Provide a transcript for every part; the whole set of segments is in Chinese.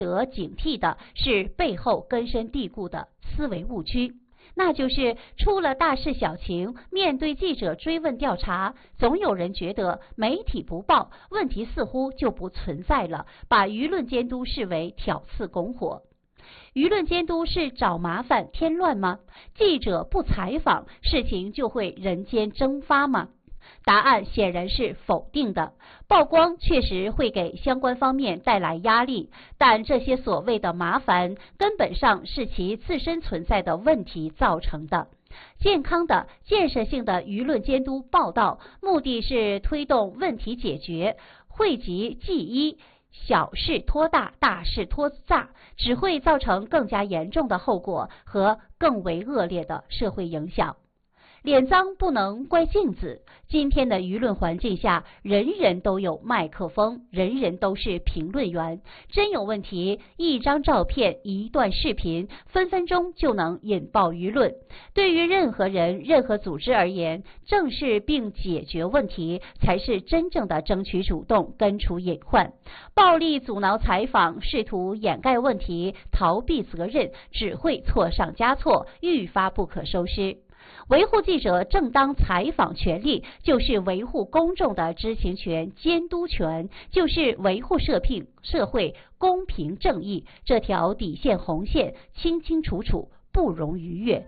得警惕的是背后根深蒂固的思维误区，那就是出了大事小情，面对记者追问调查，总有人觉得媒体不报，问题似乎就不存在了，把舆论监督视为挑刺拱火。舆论监督是找麻烦添乱吗？记者不采访，事情就会人间蒸发吗？答案显然是否定的。曝光确实会给相关方面带来压力，但这些所谓的麻烦根本上是其自身存在的问题造成的。健康的、建设性的舆论监督报道，目的是推动问题解决，讳疾忌医，小事拖大，大事拖炸，只会造成更加严重的后果和更为恶劣的社会影响。脸脏不能怪镜子，今天的舆论环境下，人人都有麦克风，人人都是评论员，真有问题，一张照片、一段视频，分分钟就能引爆舆论。对于任何人、任何组织而言，正视并解决问题，才是真正的争取主动，根除隐患。暴力阻挠采访，试图掩盖问题，逃避责任，只会错上加错，愈发不可收拾。维护记者正当采访权利，就是维护公众的知情权、监督权，就是维护社会公平正义这条底线红线，清清楚楚，不容逾越。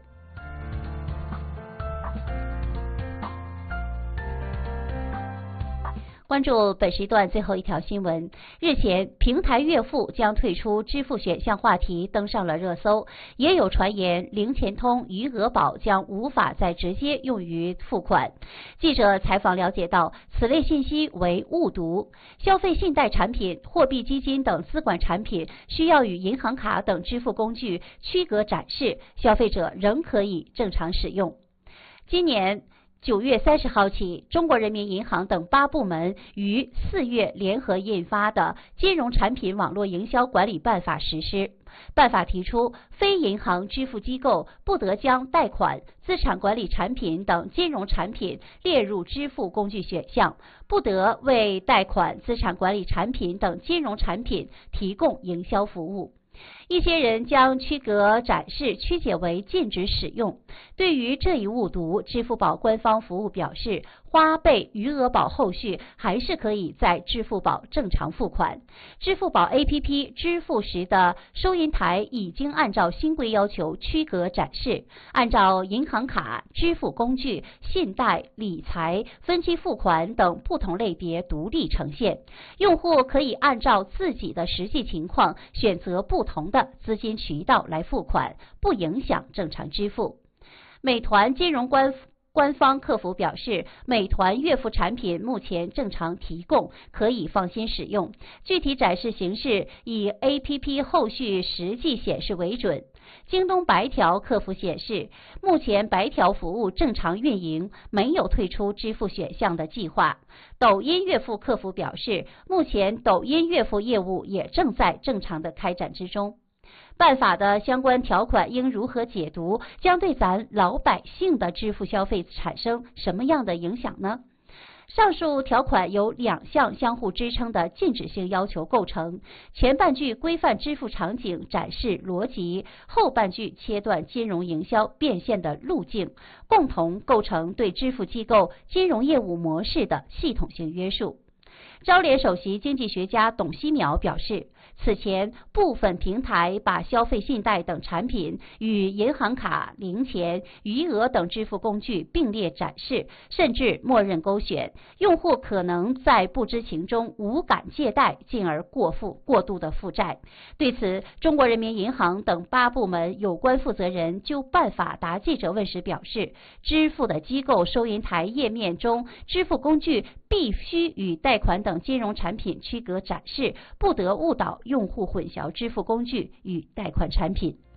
关注本时段最后一条新闻。日前，平台月付将退出支付选项话题登上了热搜，也有传言零钱通、余额宝将无法再直接用于付款。记者采访了解到，此类信息为误读，消费信贷产品、货币基金等资管产品需要与银行卡等支付工具区隔展示，消费者仍可以正常使用。今年9月30号起，中国人民银行等8部门于4月联合印发的《金融产品网络营销管理办法》实施。办法提出，非银行支付机构不得将贷款、资产管理产品等金融产品列入支付工具选项，不得为贷款、资产管理产品等金融产品提供营销服务。一些人将区隔展示曲解为禁止使用。对于这一误读，支付宝官方服务表示，花呗、余额宝后续还是可以在支付宝正常付款。支付宝 APP 支付时的收银台已经按照新规要求区隔展示，按照银行卡、支付工具、信贷、理财、分期付款等不同类别独立呈现。用户可以按照自己的实际情况选择不同的资金渠道来付款，不影响正常支付。美团金融官方客服表示，美团月付产品目前正常提供，可以放心使用。具体展示形式以 APP 后续实际显示为准。京东白条客服显示，目前白条服务正常运营，没有退出支付选项的计划。抖音月付客服表示，目前抖音月付业务也正在正常的开展之中。办法的相关条款应如何解读，将对咱老百姓的支付消费产生什么样的影响呢？上述条款由2项相互支撑的禁止性要求构成，前半句规范支付场景展示逻辑，后半句切断金融营销变现的路径，共同构成对支付机构金融业务模式的系统性约束。招联首席经济学家董希淼表示，此前部分平台把消费信贷等产品与银行卡、零钱、余额等支付工具并列展示，甚至默认勾选，用户可能在不知情中无感借贷，进而过度的负债。对此，中国人民银行等8部门有关负责人就办法答记者问时表示，支付的机构收银台页面中，支付工具必须与贷款等金融产品区隔展示，不得误导用户混淆支付工具与贷款产品。